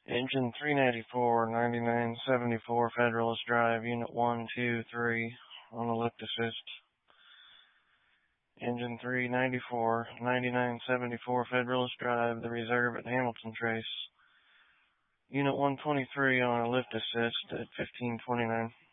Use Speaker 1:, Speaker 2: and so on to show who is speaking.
Speaker 1: Engine 394, 9974 Federalist Drive, Unit 1, 2, 3, on the lift assist. Engine 394, 9974 Federalist Drive, the reserve at Hamilton Trace. Unit 123 on a lift assist at 1529.